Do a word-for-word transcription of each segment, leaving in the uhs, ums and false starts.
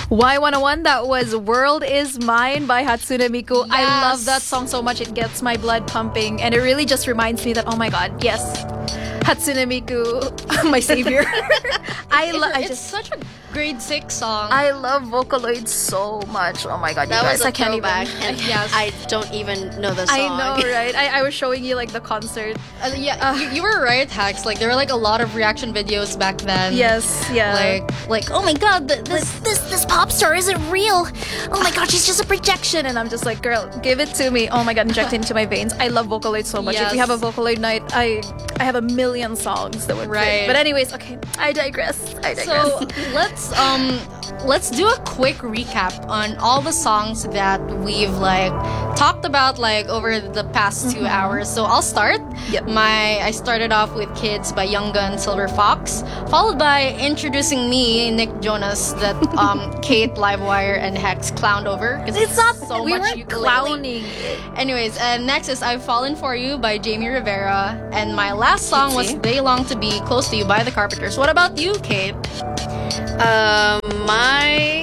Y one oh one, that was World Is Mine by Hatsune Miku. Yes. I love that song so much. It gets my blood pumping. And it really just reminds me that, oh my god, yes, Hatsune Miku, my savior. I love. I It's just. such a grade six song. I love Vocaloid so much. Oh my god, you That guys, was a I can't throwback, even. and Yes. I don't even know the song. I know, right? I, I was showing you like the concert. Uh, yeah, Uh, you, you were right, Hex. Like there were like a lot of reaction videos back then. Yes, yeah. Like like oh my god, th- this this this this pop star isn't real. Oh my god, she's just a projection. And I'm just like, girl, give it to me. Oh my god, inject it into my veins. I love Vocaloid so much. If we Yes. have a Vocaloid night, I I have a million songs that would fit. Right. But anyways, okay, I digress. I digress. So let's um let's do a quick recap on all the songs that we've like talked about like over the past two hours. So I'll start. Yep. My I started off with Kids by Young Gun Silver Fox, followed by introducing me, Nick Jonas, that um Kate, Livewire, and Hex clowned over. 'Cause it's not so we much weren't ukulele. clowning. Anyways, and next is I've Fallen For You by Jamie Rivera. And my last song was Cutesy. They Long to Be Close to You by The Carpenters. What about you, Kate? Um, my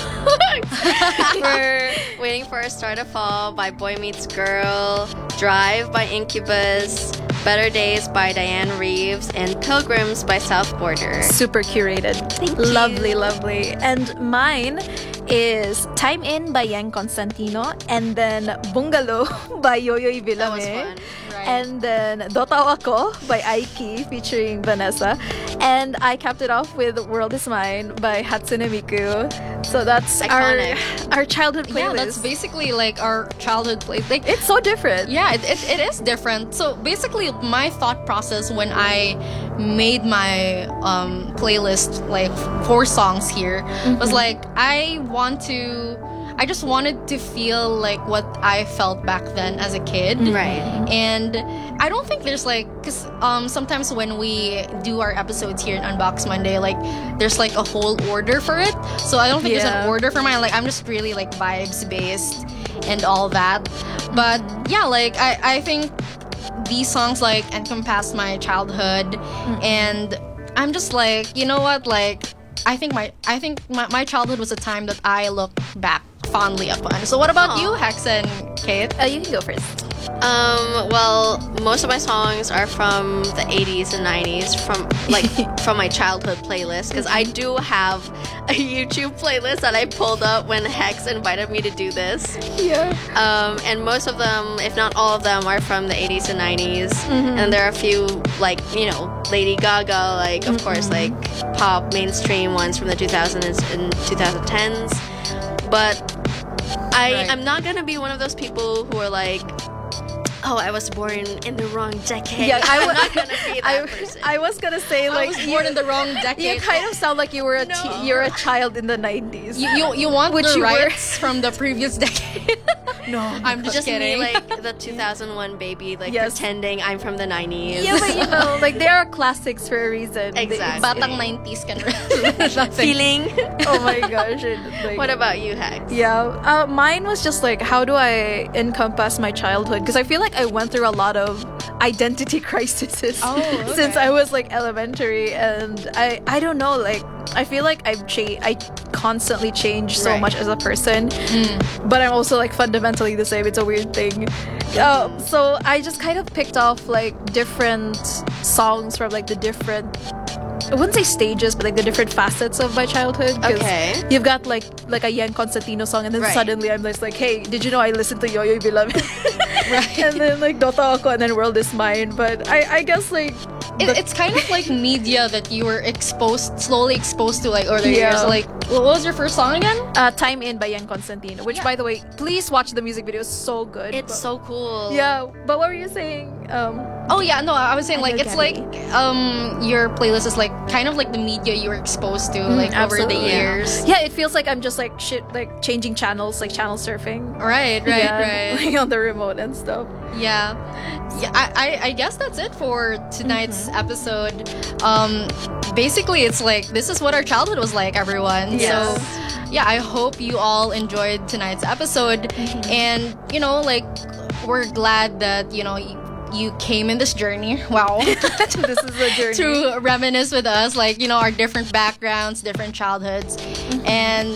we're waiting for a star to fall by Boy Meets Girl, Drive by Incubus, Better Days by Diane Reeves, and Pilgrims by South Border. Super curated. Thank you. Lovely, lovely. And mine is Time In by Yang Constantino, and then Bungalow by Yoyoy Villame. That was fun. Right. And then Dotaw Ako by Aiki featuring Vanessa. And I capped it off with World Is Mine by Hatsune Miku. So that's Iconic. our our childhood playlist. Yeah, that's basically like our childhood play. Like, It's so different. yeah, it, it, it is different. So basically, my thought process when I made my um, playlist, like four songs here, was like I want to. I just wanted to feel like what I felt back then as a kid. Right. And I don't think there's like, because um, sometimes when we do our episodes here in Unbox Monday, like there's like a whole order for it. So I don't think there's Yeah. an order for mine. Like I'm just really like vibes based and all that. But yeah, like I, I think these songs like encompass my childhood. And I'm just like, you know what? Like I think my I think my, my childhood was a time that I look back fondly upon. So what about Aw. you, Hex and Kate? Uh, you can go first. Um, well, most of my songs are from the eighties and nineties, from like from my childhood playlist, because I do have a YouTube playlist that I pulled up when Hex invited me to do this. Yeah. Um, and most of them, if not all of them, are from the eighties and nineties. And there are a few, like, you know, Lady Gaga, like, of course, like pop mainstream ones from the two thousands and twenty tens. But I, Right. I'm not gonna be one of those people who are like, oh, I was born in the wrong decade. Yeah, I I'm wa- not gonna be that I, person. I was gonna say I like was you, born in the wrong decade. you kind of sound like you were a No. te- you're a child in the nineties. You, you, you want Which the you were. rights from the previous decade? No, I'm just, just kidding. me, like the two thousand one baby, like Yes. pretending I'm from the nineties. yeah, but you know, like they are classics for a reason. They- Exactly. Batang nineties can nothing. Feeling. oh my gosh. it, like- What about you, Hex? Yeah, uh, mine was just like, how do I encompass my childhood? Because I feel like I went through a lot of identity crises Oh, okay. since I was like elementary, and I I don't know, like I feel like I've changed. I constantly change so Right. much as a person, but I'm also like fundamentally the same. It's a weird thing. Um, so I just kind of picked off like different songs from like the different. I wouldn't say stages, but like the different facets of my childhood. 'cause Okay. You've got like like a Yan Constantino song, and then Right. suddenly I'm just like, hey, did you know I listened to Yoyoy Villame? Right. And then like Dota Ako, and then World Is Mine. But I I guess like It, the- it's kind of like media that you were exposed, slowly exposed to, like over the Yeah. years. Like, what was your first song again? uh, Time In by Yan Constantino, which Yeah. by the way, please watch the music video. It's so good. It's But- so cool. yeah. But what were you saying? Um, Oh yeah, no, I was saying I like know it's like Gabby. um your playlist is like kind of like the media you were exposed to like over the absolutely. years. yeah, it feels like I'm just like shit, like changing channels, like channel surfing. Right, right, yeah, right. like on the remote and stuff. Yeah, yeah. I, I, I guess that's it for tonight's episode. Um, basically, it's like this is what our childhood was like, everyone. Yes. So, yeah, I hope you all enjoyed tonight's episode, and you know, like we're glad that you know you, you came in this journey. Wow. This is a journey. To reminisce with us, like you know, our different backgrounds, different childhoods, and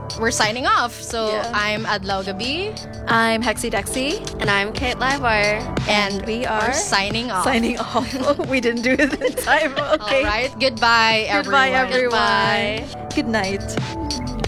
we're signing off. So Yeah. I'm Adlaw Gabi, I'm Hexy Dexy, And I'm Kate Libar. and we are signing off. signing off. We didn't do it in time. Okay. All right. Goodbye, Goodbye, everyone. everyone. Bye. Good night.